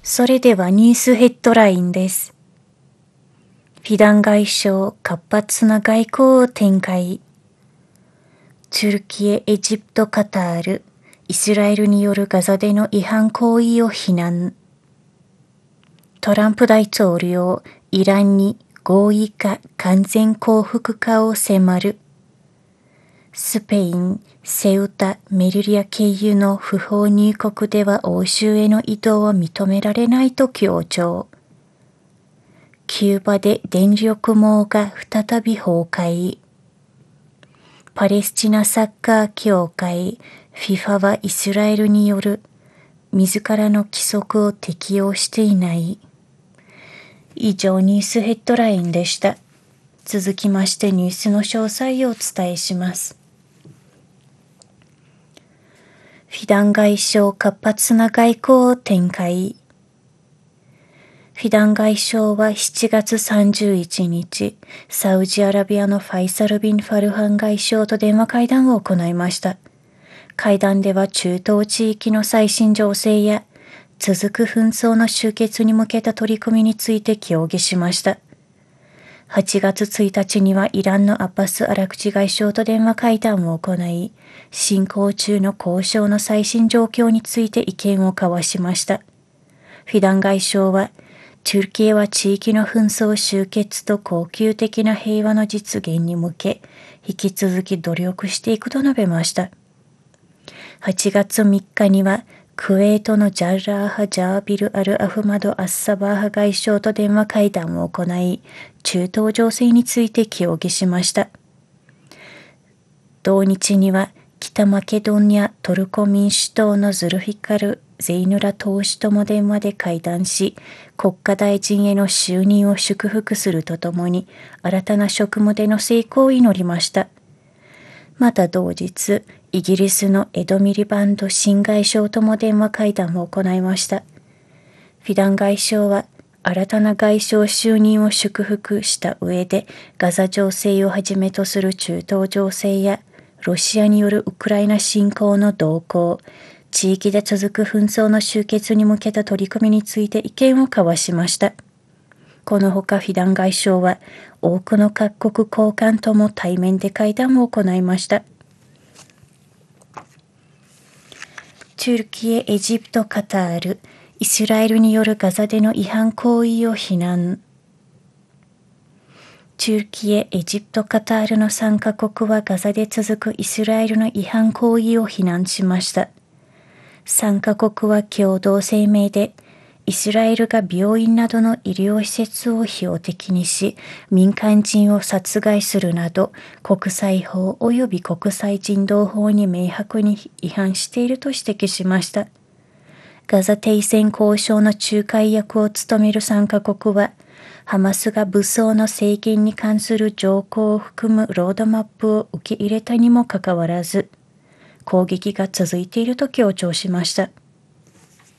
それではニュースヘッドラインです。フィダン外相活発な外交を展開。チュルキエ、エジプト、カタール、イスラエルによるガザでの違反行為を非難。トランプ大統領、イランに合意化、完全降伏化を迫る。スペイン、セウタ、メリリア経由の不法入国では欧州への移動は認められないと強調。キューバで電力網が再び崩壊。パレスチナサッカー協会 FIFA はイスラエルによる自らの規則を適用していない。以上ニュースヘッドラインでした。続きましてニュースの詳細をお伝えします。フィダン外相活発な外交を展開。フィダン外相は7月31日、サウジアラビアのファイサル・ビン・ファルハン外相と電話会談を行いました。会談では中東地域の最新情勢や続く紛争の終結に向けた取り組みについて協議しました。8月1日にはイランのアッバス・アラクチ外相と電話会談を行い、進行中の交渉の最新状況について意見を交わしました。フィダン外相は、トルキエは地域の紛争終結と恒久的な平和の実現に向け、引き続き努力していくと述べました。8月3日には、クウェートのジャッラーハ・ジャービル・アル・アフマド・アッサバーハ外相と電話会談を行い、中東情勢について協議しました。同日には、北マケドニア・トルコ民主党のズルフィカル・ゼイヌラ党首とも電話で会談し、国家大臣への就任を祝福するとともに、新たな職務での成功を祈りました。また同日、イギリスのエド・ミリバンド新外相とも電話会談を行いました。フィダン外相は、新たな外相就任を祝福した上で、ガザ情勢をはじめとする中東情勢や、ロシアによるウクライナ侵攻の動向、地域で続く紛争の終結に向けた取り組みについて意見を交わしました。このほかフィダン外相は、多くの各国高官とも対面で会談を行いました。トルキエ、エジプト、カタール、イスラエルによるガザでの違反行為を非難。トルキエ、エジプト、カタールの3カ国はガザで続くイスラエルの違反行為を非難しました。3カ国は共同声明で、イスラエルが病院などの医療施設を標的にし、民間人を殺害するなど、国際法及び国際人道法に明白に違反していると指摘しました。ガザ停戦交渉の仲介役を務める3カ国は、ハマスが武装の制限に関する条項を含むロードマップを受け入れたにもかかわらず、攻撃が続いていると強調しました。